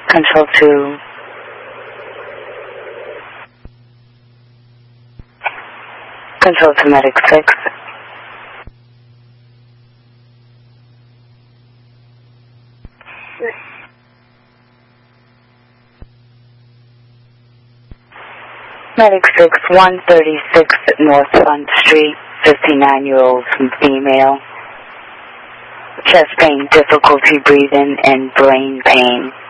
Consult to Medic 6. Medic 6, 136 North Front Street, 59-year-old female. Chest pain, difficulty breathing, and brain pain.